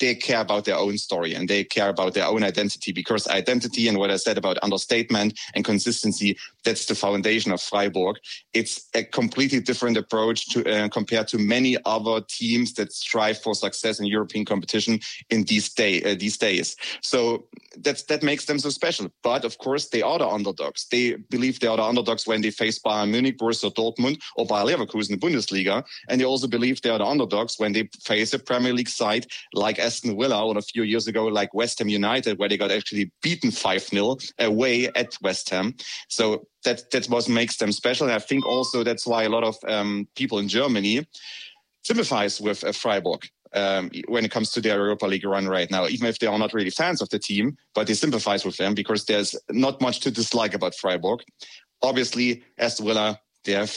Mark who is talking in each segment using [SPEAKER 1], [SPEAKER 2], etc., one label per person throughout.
[SPEAKER 1] they care about their own story and they care about their own identity, because identity and what I said about understatement and consistency, that's the foundation of Freiburg. It's a completely different approach to compared to many other teams that strive for success in European competition in these days. So that makes them so special. But of course, they are the underdogs. They believe they are the underdogs when they face Bayern Munich, Borussia Dortmund, or Bayer Leverkusen in the Bundesliga. And they also believe they are the underdogs when they face a Premier League side like Aston Villa, or a few years ago like West Ham United, where they got actually beaten 5-0 away at West Ham. So that's what makes them special. And I think also that's why a lot of people in Germany sympathize with Freiburg when it comes to their Europa League run right now, even if they are not really fans of the team, but they sympathize with them because there's not much to dislike about Freiburg. Obviously, Aston Villa, they have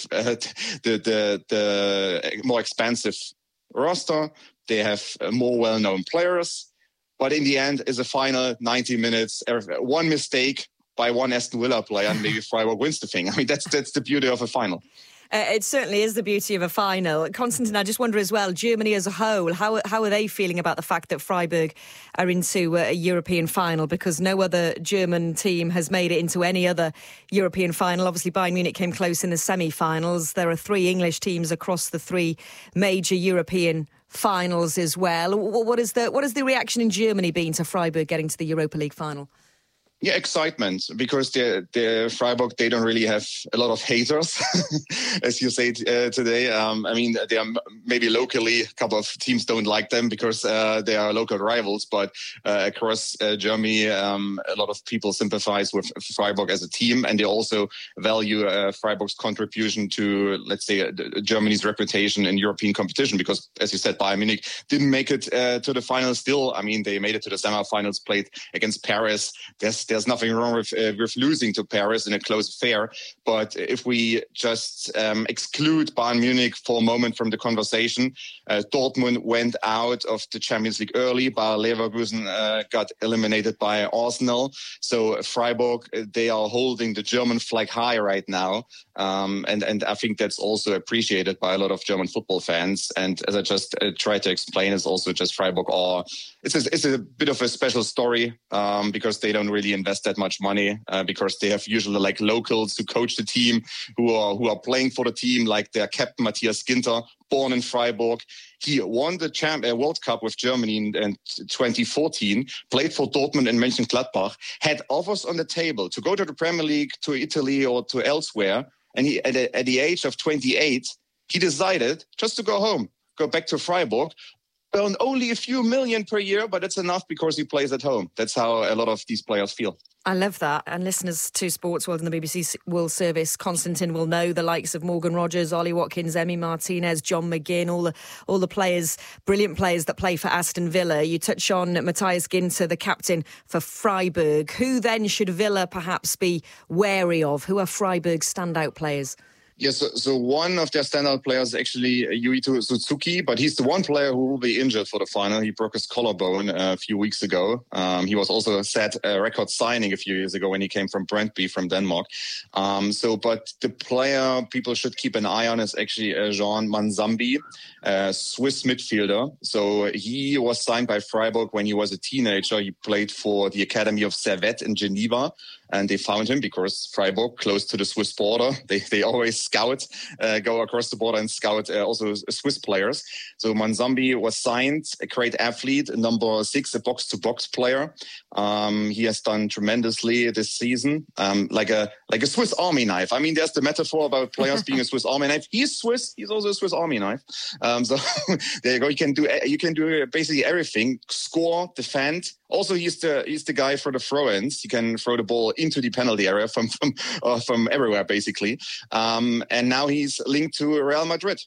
[SPEAKER 1] the more expansive roster. They have more well-known players. But in the end, it's a final 90 minutes. One mistake by one Aston Villa player, and maybe Freiburg wins the thing. I mean, that's the beauty of a final.
[SPEAKER 2] It certainly is the beauty of a final. Konstantin, I just wonder as well, Germany as a whole, how are they feeling about the fact that Freiburg are into a European final? Because no other German team has made it into any other European final. Obviously, Bayern Munich came close in the semi-finals. There are 3 English teams across the 3 major European finals as well. What is the reaction in Germany been to Freiburg getting to the Europa League final?
[SPEAKER 1] Yeah, excitement, because the Freiburg, they don't really have a lot of haters, as you say today. I mean, they are maybe locally, a couple of teams don't like them because they are local rivals, but across Germany, a lot of people sympathize with Freiburg as a team, and they also value Freiburg's contribution to, let's say, Germany's reputation in European competition, because, as you said, Bayern Munich didn't make it to the final still. I mean, they made it to the semi-finals, played against Paris. There's nothing wrong with losing to Paris in a close affair. But if we just exclude Bayern Munich for a moment from the conversation, Dortmund went out of the Champions League early. Bayer Leverkusen got eliminated by Arsenal. So Freiburg, they are holding the German flag high right now. And I think that's also appreciated by a lot of German football fans. And as I just tried to explain, it's also just Freiburg it's a bit of a special story because they don't really invest that much money because they have usually like locals who coach the team, who are playing for the team, like their captain Matthias Ginter, born in Freiburg. He won the World Cup with Germany in 2014, played for Dortmund and Mönchengladbach, had offers on the table to go to the Premier League, to Italy or to elsewhere. And he, at the age of 28, he decided just to go home, go back to Freiburg, earn only a few million per year, but it's enough because he plays at home. That's how a lot of these players feel.
[SPEAKER 2] I love that. And listeners to Sports World and the BBC World Service, Konstantin will know the likes of Morgan Rogers, Ollie Watkins, Emi Martinez, John McGinn, all the players, brilliant players that play for Aston Villa. You touch on Matthias Ginter, the captain for Freiburg. Who then should Villa perhaps be wary of? Who are Freiburg's standout players?
[SPEAKER 1] Yes, so one of their standout players is actually Yuito Suzuki, but he's the one player who will be injured for the final. He broke his collarbone a few weeks ago. He was also set a record signing a few years ago when he came from Brøndby from Denmark. But the player people should keep an eye on is actually Jean Manzambi, Swiss midfielder. So he was signed by Freiburg when he was a teenager. He played for the academy of Servette in Geneva. And they found him because Freiburg, close to the Swiss border, they always go across the border and scout also Swiss players. So Manzambi was signed, a great athlete, number 6, a box-to-box player. He has done tremendously this season, like a Swiss Army knife. I mean, there's the metaphor about players being a Swiss Army knife. He's Swiss. He's also a Swiss Army knife. So there you go. You can do basically everything: score, defend. Also, he's the guy for the throw-ins. He can throw the ball into the penalty area from everywhere, basically. And now he's linked to Real Madrid.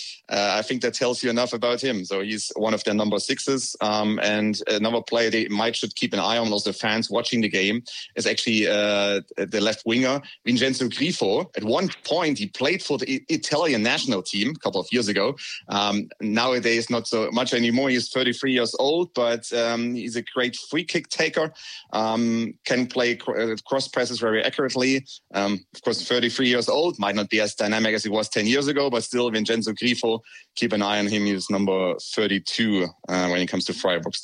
[SPEAKER 1] I think that tells you enough about him. So he's one of their number 6s. And another player they should keep an eye on, also fans watching the game, is actually the left winger, Vincenzo Grifo. At one point, he played for the Italian national team a couple of years ago. Nowadays, not so much anymore. He's 33 years old, but he's a great free kick taker, can play cross passes very accurately. Of course, 33 years old, might not be as dynamic as he was 10 years ago, but still Vincenzo Grifo, keep an eye on him. He's number 32 when it comes to Freiburg.